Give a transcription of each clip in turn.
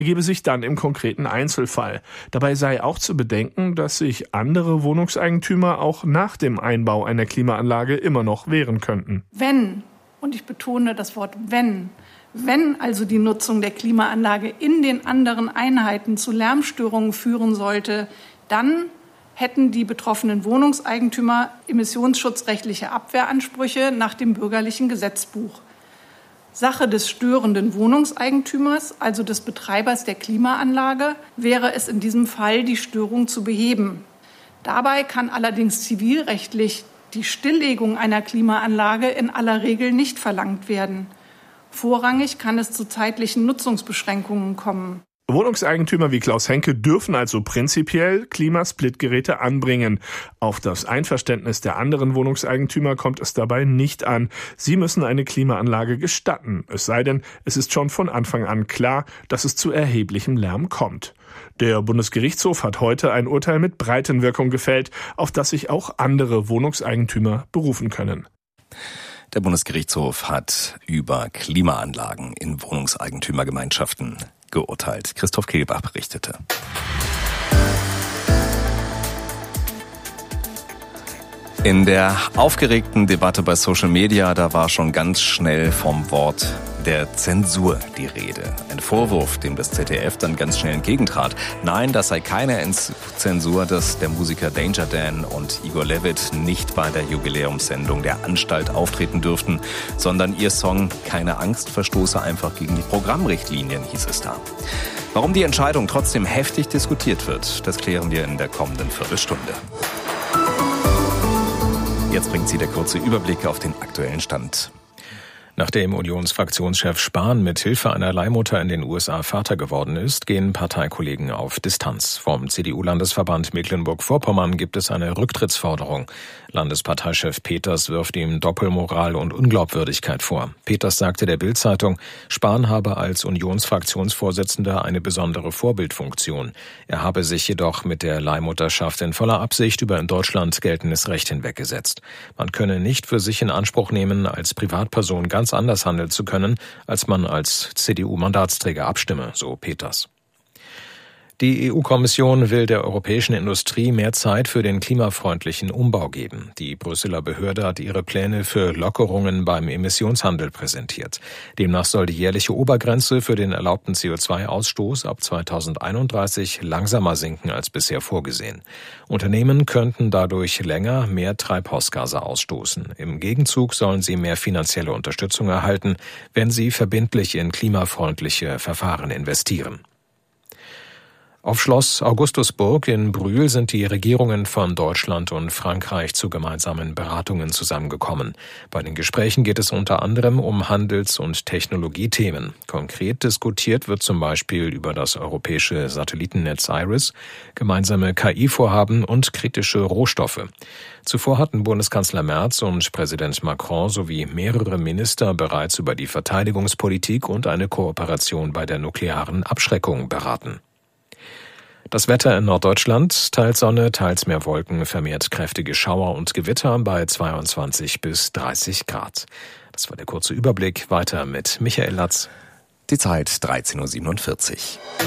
ergebe sich dann im konkreten Einzelfall. Dabei sei auch zu bedenken, dass sich andere Wohnungseigentümer auch nach dem Einbau einer Klimaanlage immer noch wehren könnten. Wenn, und ich betone das Wort wenn also die Nutzung der Klimaanlage in den anderen Einheiten zu Lärmstörungen führen sollte, dann hätten die betroffenen Wohnungseigentümer emissionsschutzrechtliche Abwehransprüche nach dem bürgerlichen Gesetzbuch. Sache des störenden Wohnungseigentümers, also des Betreibers der Klimaanlage, wäre es in diesem Fall, die Störung zu beheben. Dabei kann allerdings zivilrechtlich die Stilllegung einer Klimaanlage in aller Regel nicht verlangt werden. Vorrangig kann es zu zeitlichen Nutzungsbeschränkungen kommen. Wohnungseigentümer wie Klaus Henke dürfen also prinzipiell Klimasplitgeräte anbringen. Auf das Einverständnis der anderen Wohnungseigentümer kommt es dabei nicht an. Sie müssen eine Klimaanlage gestatten, es sei denn, es ist schon von Anfang an klar, dass es zu erheblichem Lärm kommt. Der Bundesgerichtshof hat heute ein Urteil mit Breitenwirkung gefällt, auf das sich auch andere Wohnungseigentümer berufen können. Der Bundesgerichtshof hat über Klimaanlagen in Wohnungseigentümergemeinschaften geurteilt. Christoph Kehlbach berichtete. In der aufgeregten Debatte bei Social Media, da war schon ganz schnell vom Wort der Zensur die Rede. Ein Vorwurf, dem das ZDF dann ganz schnell entgegentrat. Nein, das sei keine Zensur, dass der Musiker Danger Dan und Igor Levit nicht bei der Jubiläumssendung der Anstalt auftreten dürften, sondern ihr Song Keine Angst verstoße einfach gegen die Programmrichtlinien, hieß es da. Warum die Entscheidung trotzdem heftig diskutiert wird, das klären wir in der kommenden Viertelstunde. Jetzt bringt sie der kurze Überblick auf den aktuellen Stand. Nachdem Unionsfraktionschef Spahn mit Hilfe einer Leihmutter in den USA Vater geworden ist, gehen Parteikollegen auf Distanz. Vom CDU-Landesverband Mecklenburg-Vorpommern gibt es eine Rücktrittsforderung. Landesparteichef Peters wirft ihm Doppelmoral und Unglaubwürdigkeit vor. Peters sagte der Bild-Zeitung, Spahn habe als Unionsfraktionsvorsitzender eine besondere Vorbildfunktion. Er habe sich jedoch mit der Leihmutterschaft in voller Absicht über in Deutschland geltendes Recht hinweggesetzt. Man könne nicht für sich in Anspruch nehmen, als Privatperson ganz anders handeln zu können, als man als CDU-Mandatsträger abstimme, so Peters. Die EU-Kommission will der europäischen Industrie mehr Zeit für den klimafreundlichen Umbau geben. Die Brüsseler Behörde hat ihre Pläne für Lockerungen beim Emissionshandel präsentiert. Demnach soll die jährliche Obergrenze für den erlaubten CO2-Ausstoß ab 2031 langsamer sinken als bisher vorgesehen. Unternehmen könnten dadurch länger mehr Treibhausgase ausstoßen. Im Gegenzug sollen sie mehr finanzielle Unterstützung erhalten, wenn sie verbindlich in klimafreundliche Verfahren investieren. Auf Schloss Augustusburg in Brühl sind die Regierungen von Deutschland und Frankreich zu gemeinsamen Beratungen zusammengekommen. Bei den Gesprächen geht es unter anderem um Handels- und Technologiethemen. Konkret diskutiert wird zum Beispiel über das europäische Satellitennetz IRIS, gemeinsame KI-Vorhaben und kritische Rohstoffe. Zuvor hatten Bundeskanzler Merz und Präsident Macron sowie mehrere Minister bereits über die Verteidigungspolitik und eine Kooperation bei der nuklearen Abschreckung beraten. Das Wetter in Norddeutschland, teils Sonne, teils mehr Wolken, vermehrt kräftige Schauer und Gewitter bei 22 bis 30 Grad. Das war der kurze Überblick. Weiter mit Michael Latz. Die Zeit 13.47 Uhr.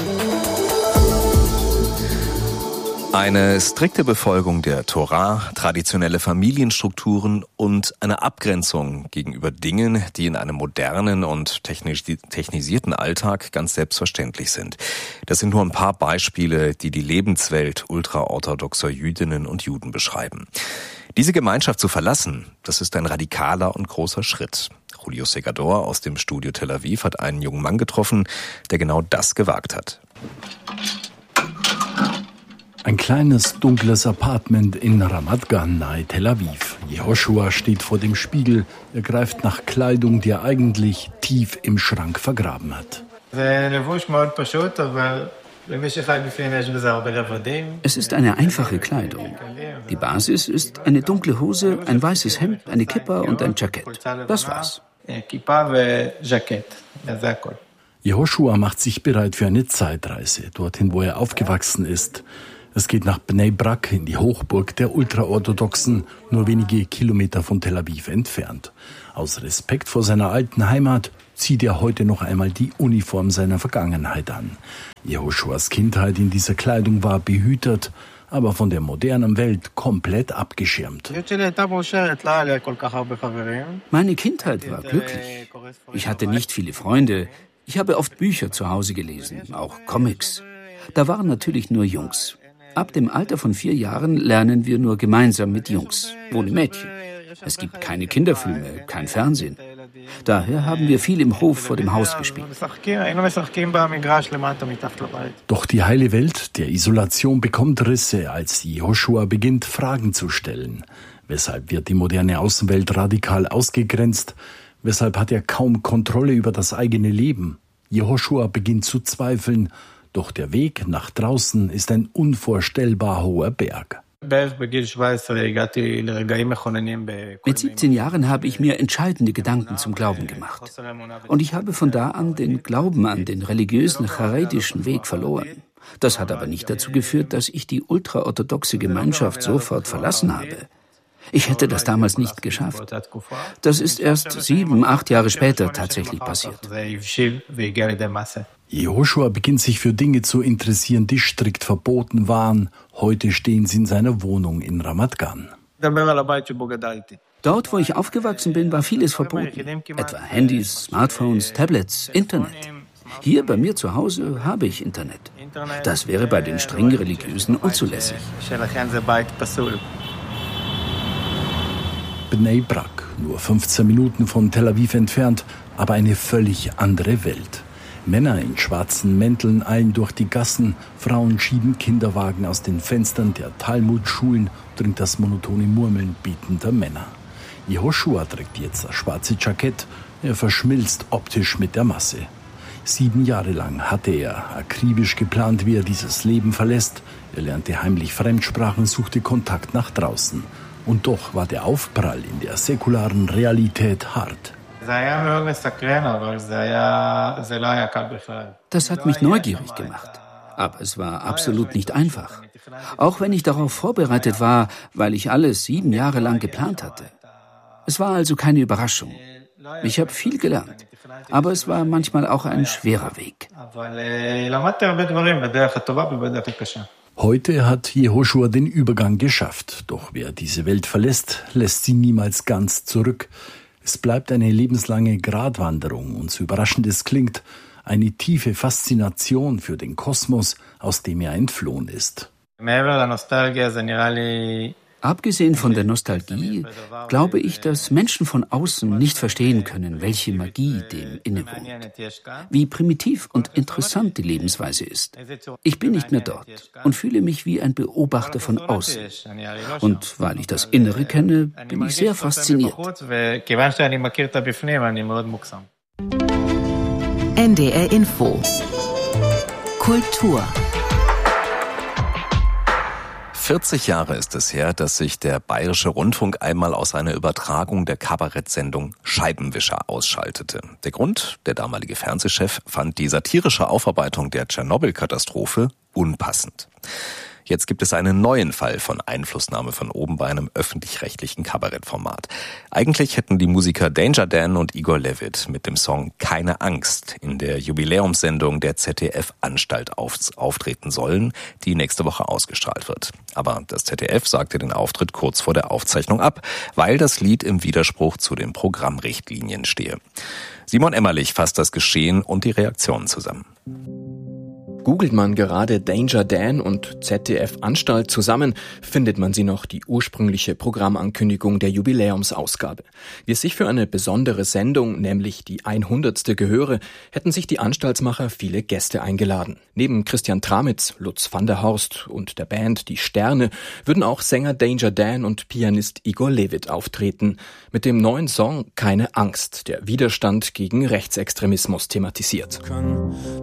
Eine strikte Befolgung der Tora, traditionelle Familienstrukturen und eine Abgrenzung gegenüber Dingen, die in einem modernen und technisierten Alltag ganz selbstverständlich sind. Das sind nur ein paar Beispiele, die die Lebenswelt ultraorthodoxer Jüdinnen und Juden beschreiben. Diese Gemeinschaft zu verlassen, das ist ein radikaler und großer Schritt. Julio Segador aus dem Studio Tel Aviv hat einen jungen Mann getroffen, der genau das gewagt hat. Ein kleines, dunkles Apartment in Ramat Gan nahe Tel Aviv. Jehoshua steht vor dem Spiegel. Er greift nach Kleidung, die er eigentlich tief im Schrank vergraben hat. Es ist eine einfache Kleidung. Die Basis ist eine dunkle Hose, ein weißes Hemd, eine Kippa und ein Jackett. Das war's. Jehoshua macht sich bereit für eine Zeitreise, dorthin, wo er aufgewachsen ist. Es geht nach Bnei Brak, in die Hochburg der Ultraorthodoxen, nur wenige Kilometer von Tel Aviv entfernt. Aus Respekt vor seiner alten Heimat zieht er heute noch einmal die Uniform seiner Vergangenheit an. Yehoshuas Kindheit in dieser Kleidung war behütet, aber von der modernen Welt komplett abgeschirmt. Meine Kindheit war glücklich. Ich hatte nicht viele Freunde. Ich habe oft Bücher zu Hause gelesen, auch Comics. Da waren natürlich nur Jungs. Ab dem Alter von 4 Jahren lernen wir nur gemeinsam mit Jungs, ohne Mädchen. Es gibt keine Kinderfilme, kein Fernsehen. Daher haben wir viel im Hof vor dem Haus gespielt. Doch die heile Welt der Isolation bekommt Risse, als Jehoschua beginnt, Fragen zu stellen. Weshalb wird die moderne Außenwelt radikal ausgegrenzt? Weshalb hat er kaum Kontrolle über das eigene Leben? Jehoschua beginnt zu zweifeln, doch der Weg nach draußen ist ein unvorstellbar hoher Berg. Mit 17 Jahren habe ich mir entscheidende Gedanken zum Glauben gemacht. Und ich habe von da an den Glauben an den religiösen charedischen Weg verloren. Das hat aber nicht dazu geführt, dass ich die ultraorthodoxe Gemeinschaft sofort verlassen habe. Ich hätte das damals nicht geschafft. Das ist erst 7, 8 Jahre später tatsächlich passiert. Jehoschua beginnt sich für Dinge zu interessieren, die strikt verboten waren. Heute stehen sie in seiner Wohnung in Ramat Gan. Dort, wo ich aufgewachsen bin, war vieles verboten. Etwa Handys, Smartphones, Tablets, Internet. Hier bei mir zu Hause habe ich Internet. Das wäre bei den streng Religiösen unzulässig. Bnei Brak, nur 15 Minuten von Tel Aviv entfernt, aber eine völlig andere Welt. Männer in schwarzen Mänteln eilen durch die Gassen, Frauen schieben Kinderwagen aus den Fenstern der Talmud-Schulen, dringt das monotone Murmeln betender Männer. Jehoschua trägt jetzt das schwarze Jackett, er verschmilzt optisch mit der Masse. 7 Jahre lang hatte er akribisch geplant, wie er dieses Leben verlässt. Er lernte heimlich Fremdsprachen, suchte Kontakt nach draußen. Und doch war der Aufprall in der säkularen Realität hart. Das hat mich neugierig gemacht. Aber es war absolut nicht einfach. Auch wenn ich darauf vorbereitet war, weil ich alles 7 Jahre lang geplant hatte. Es war also keine Überraschung. Ich habe viel gelernt. Aber es war manchmal auch ein schwerer Weg. Heute hat Jehoschua den Übergang geschafft. Doch wer diese Welt verlässt, lässt sie niemals ganz zurück. Es bleibt eine lebenslange Gratwanderung und so überraschend es klingt, eine tiefe Faszination für den Kosmos, aus dem er entflohen ist. Abgesehen von der Nostalgie glaube ich, dass Menschen von außen nicht verstehen können, welche Magie dem innewohnt. Wie primitiv und interessant die Lebensweise ist. Ich bin nicht mehr dort und fühle mich wie ein Beobachter von außen. Und weil ich das Innere kenne, bin ich sehr fasziniert. NDR Info Kultur 40 Jahre ist es her, dass sich der Bayerische Rundfunk einmal aus einer Übertragung der Kabarettsendung Scheibenwischer ausschaltete. Der Grund? Der damalige Fernsehchef fand die satirische Aufarbeitung der Tschernobyl-Katastrophe unpassend. Jetzt gibt es einen neuen Fall von Einflussnahme von oben bei einem öffentlich-rechtlichen Kabarettformat. Eigentlich hätten die Musiker Danger Dan und Igor Levit mit dem Song Keine Angst in der Jubiläumssendung der ZDF-Anstalt auftreten sollen, die nächste Woche ausgestrahlt wird. Aber das ZDF sagte den Auftritt kurz vor der Aufzeichnung ab, weil das Lied im Widerspruch zu den Programmrichtlinien stehe. Simon Emmerlich fasst das Geschehen und die Reaktionen zusammen. Googelt man gerade Danger Dan und ZDF-Anstalt zusammen, findet man sie noch, die ursprüngliche Programmankündigung der Jubiläumsausgabe. Wie es sich für eine besondere Sendung, nämlich die 100. gehöre, hätten sich die Anstaltsmacher viele Gäste eingeladen. Neben Christian Tramitz, Lutz van der Horst und der Band Die Sterne würden auch Sänger Danger Dan und Pianist Igor Levit auftreten. Mit dem neuen Song Keine Angst, der Widerstand gegen Rechtsextremismus thematisiert.